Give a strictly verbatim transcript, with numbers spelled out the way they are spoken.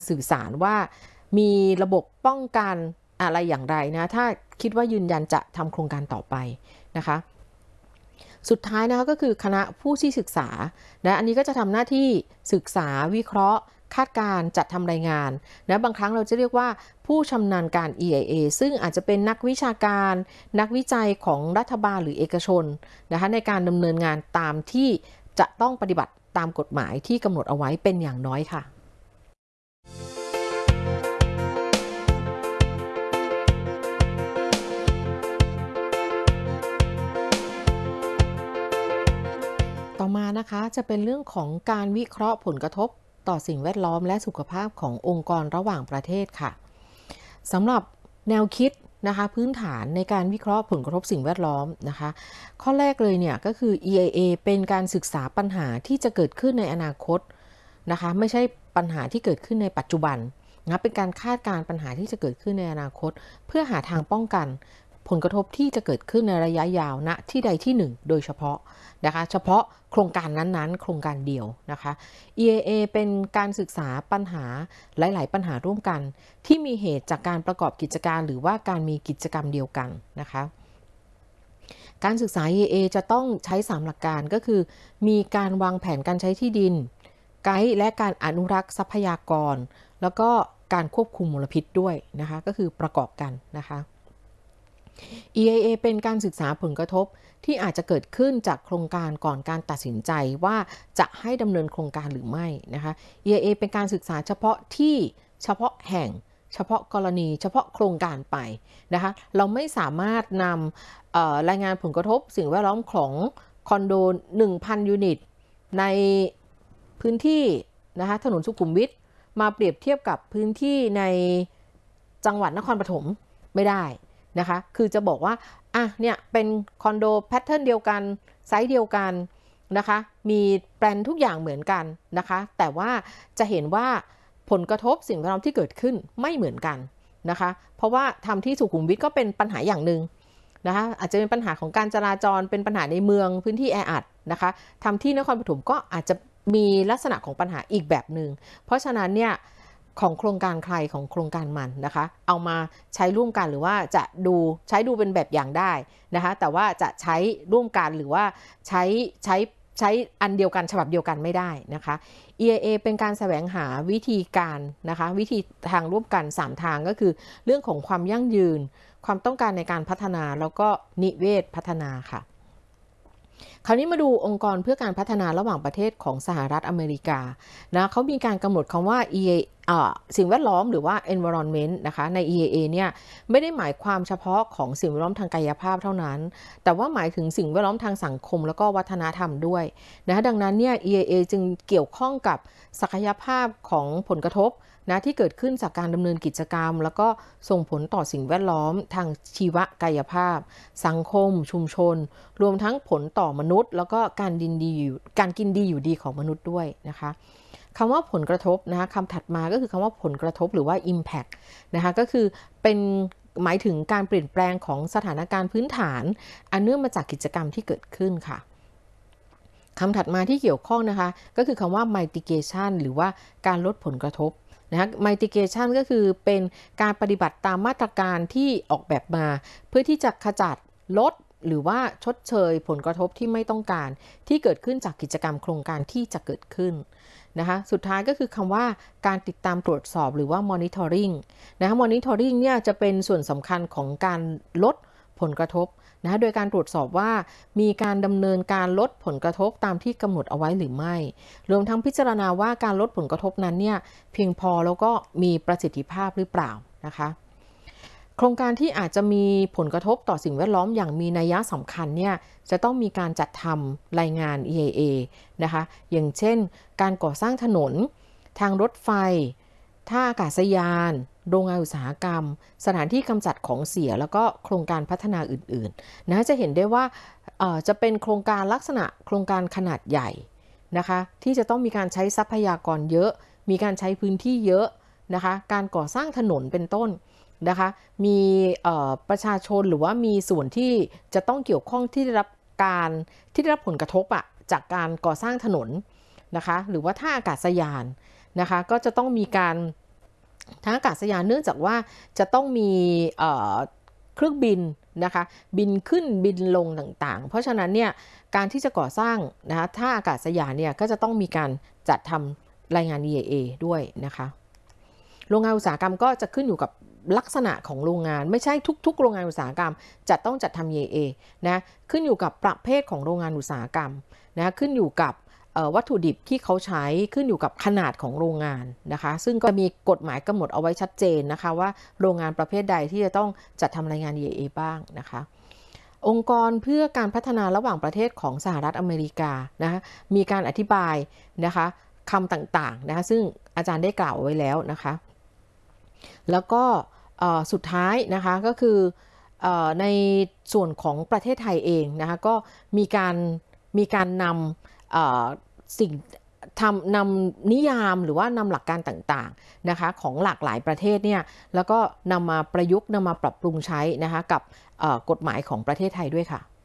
สื่อสารว่ามีระบบป้องกันอะไรอย่างไรนะถ้าคิดว่ายืนยันจะทำโครงการต่อไปนะคะสุดท้ายนะคะก็คือคณะผู้ที่ศึกษานะอันนี้ก็จะทำหน้าที่ศึกษาวิเคราะห์คาดการจัดทำรายงานนะบางครั้งเราจะเรียกว่าผู้ชำนาญการ อี ไอ เอ ซึ่งอาจจะเป็นนักวิชาการนักวิจัยของรัฐบาลหรือเอกชนนะคะในการดำเนินงานตามที่จะต้องปฏิบัติตามกฎหมายที่กำหนดเอาไว้เป็นอย่างน้อยค่ะต่อมานะคะจะเป็นเรื่องของการวิเคราะห์ผลกระทบต่อสิ่งแวดล้อมและสุขภาพขององค์กรระหว่างประเทศค่ะสำหรับแนวคิดนะคะพื้นฐานในการวิเคราะห์ผลกระทบสิ่งแวดล้อมนะคะข้อแรกเลยเนี่ยก็คือ อี ไอ เอ เป็นการศึกษาปัญหาที่จะเกิดขึ้นในอนาคตนะคะไม่ใช่ปัญหาที่เกิดขึ้นในปัจจุบันนะเป็นการคาดการณ์ปัญหาที่จะเกิดขึ้นในอนาคตเพื่อหาทางป้องกันผลกระทบที่จะเกิดขึ้นในระยะยาวณที่ใดที่หนึ่งโดยเฉพาะนะคะเฉพาะโครงการนั้นๆโครงการเดียวนะคะ อี ไอ เอ เป็นการศึกษาปัญหาหลายๆปัญหาร่วมกันที่มีเหตุจากการประกอบกิจการหรือว่าการมีกิจกรรมเดียวกันนะคะการศึกษา อี ไอ เอ จะต้องใช้สามหลักการก็คือมีการวางแผนการใช้ที่ดินไกด์และการอนุรักษ์ทรัพยากรแล้วก็การควบคุมมลพิษด้วยนะคะก็คือประกอบกันนะคะ อี ไอ เอ เป็นการศึกษาผลกระทบที่อาจจะเกิดขึ้นจากโครงการก่อนการตัดสินใจว่าจะให้ดำเนินโครงการหรือไม่นะคะ อี ไอ เอ เป็นการศึกษาเฉพาะที่เฉพาะแห่งเฉพาะกรณีเฉพาะโครงการไปนะคะเราไม่สามารถนำรายงานผลกระทบสิ่งแวดล้อมของคอนโด หนึ่งพัน ยูนิตในพื้นที่นะคะถนนสุขุมวิทมาเปรียบเทียบกับพื้นที่ในจังหวัดนครปฐมไม่ได้นะคะคือจะบอกว่าอ่ะเนี่ยเป็นคอนโดแพทเทิร์นเดียวกันไซส์เดียวกันนะคะมีแปลนทุกอย่างเหมือนกันนะคะแต่ว่าจะเห็นว่าผลกระทบสิ่งแวดล้อมที่เกิดขึ้นไม่เหมือนกันนะคะเพราะว่าทำที่สุขุมวิทก็เป็นปัญหาอย่างหนึ่งนะคะอาจจะเป็นปัญหาของการจราจรเป็นปัญหาในเมืองพื้นที่แออัดนะคะทำที่นครปฐมก็อาจจะมีลักษณะของปัญหาอีกแบบหนึ่งเพราะฉะนั้นเนี่ยของโครงการใครของโครงการมันนะคะเอามาใช้ร่วมกันหรือว่าจะดูใช้ดูเป็นแบบอย่างได้นะคะแต่ว่าจะใช้ร่วมกันหรือว่าใช้ใช้ใช้อันเดียวกันฉบับเดียวกันไม่ได้นะคะ อี ไอ เอ เป็นการแสวงหาวิธีการนะคะวิธีทางร่วมกันสามทางก็คือเรื่องของความยั่งยืนความต้องการในการพัฒนาแล้วก็นิเวศพัฒนาค่ะคราวนี้มาดูองค์กรเพื่อการพัฒนาระหว่างประเทศของสหรัฐอเมริกานะเขามีการกำหนดคำว่า อี เอ อ่าสิ่งแวดล้อมหรือว่า environment นะคะใน อี ไอ เอ เนี่ยไม่ได้หมายความเฉพาะของสิ่งแวดล้อมทางกายภาพเท่านั้นแต่ว่าหมายถึงสิ่งแวดล้อมทางสังคมแล้วก็วัฒนธรรมด้วยนะดังนั้นเนี่ย อี ไอ เอ จึงเกี่ยวข้องกับศักยภาพของผลกระทบนะที่เกิดขึ้นจากการดำเนินกิจกรรมแล้วก็ส่งผลต่อสิ่งแวดล้อมทางชีวกายภาพสังคมชุมชนรวมทั้งผลต่อมนุษย์แล้วก็การดินดีอยู่การกินดีอยู่ดีของมนุษย์ด้วยนะคะคำว่าผลกระทบนะคะคำถัดมาก็คือคำว่าผลกระทบหรือว่า impact นะคะก็คือเป็นหมายถึงการเปลี่ยนแปลงของสถานการณ์พื้นฐานอันเนื่องมาจากกิจกรรมที่เกิดขึ้นค่ะคำถัดมาที่เกี่ยวข้องนะคะก็คือคำว่า mitigation หรือว่าการลดผลกระทบนะ mitigation ก็คือเป็นการปฏิบัติตามมาตรการที่ออกแบบมาเพื่อที่จะขจัดลดหรือว่าชดเชยผลกระทบที่ไม่ต้องการที่เกิดขึ้นจากกิจกรรมโครงการที่จะเกิดขึ้นนะคะสุดท้ายก็คือคำว่าการติดตามตรวจสอบหรือว่า monitoring นะคะ monitoring เนี่ยจะเป็นส่วนสำคัญของการลดผลกระทบนะโดยการตรวจสอบว่ามีการดำเนินการลดผลกระทบตามที่กำหนดเอาไว้หรือไม่รวมทั้งพิจารณาว่าการลดผลกระทบนั้นเนี่ยเพียงพอแล้วก็มีประสิทธิภาพหรือเปล่านะคะโครงการที่อาจจะมีผลกระทบต่อสิ่งแวดล้อมอย่างมีนัยสำคัญเนี่ยจะต้องมีการจัดทำรายงาน อี ไอ เอ นะคะอย่างเช่นการก่อสร้างถนนทางรถไฟท่าอากาศยานโรงงานอุตสาหกรรมสถานที่กำจัดของเสียแล้วก็โครงการพัฒนาอื่นๆนะจะเห็นได้ว่าจะเป็นโครงการลักษณะโครงการขนาดใหญ่นะคะที่จะต้องมีการใช้ทรัพยากรเยอะมีการใช้พื้นที่เยอะนะคะการก่อสร้างถนนเป็นต้นนะคะมีประชาชนหรือว่ามีส่วนที่จะต้องเกี่ยวข้องที่ได้รับการที่ได้รับผลกระทบอะจากการก่อสร้างถนนนะคะหรือว่าท่าอากาศยานนะคะก็จะต้องมีการทางอากาศยานเนื่องจากว่าจะต้องมีเครื่องบินนะคะบินขึ้นบินลงต่างๆเพราะฉะนั้นเนี่ยการที่จะก่อสร้างนะคะท่าอากาศยานเนี่ยก็จะต้องมีการจัดทำรายงาน อี เอ เอ ด้วยนะคะโรงงานอุตสาหกรรมก็จะขึ้นอยู่กับลักษณะของโรงงานไม่ใช่ทุกๆโรงงานอุตสาหกรรมจะต้องจัดทำ อี เอ เอ นะขึ้นอยู่กับประเภทของโรงงานอุตสาหกรรมนะขึ้นอยู่กับวัตถุดิบที่เขาใช้ขึ้นอยู่กับขนาดของโรงงานนะคะซึ่งก็มีกฎหมายกำหนดเอาไว้ชัดเจนนะคะว่าโรงงานประเภทใดที่จะต้องจัดทำรายงาน อี เอ เอ บ้างนะคะองค์กรเพื่อการพัฒนาระหว่างประเทศของสหรัฐอเมริกานะคะมีการอธิบายนะคะคำต่างๆนะคะซึ่งอาจารย์ได้กล่าวไว้แล้วนะคะแล้วก็สุดท้ายนะคะก็คือในส่วนของประเทศไทยเองนะคะก็มีการมีการนำสิ่งทำนำนิยามหรือว่านำหลักการต่างๆนะคะของหลากหลายประเทศเนี่ยแล้วก็นำมาประยุกต์นำมาปรับปรุงใช้นะคะกับกฎหมายของประเทศไทยด้วยค่ะ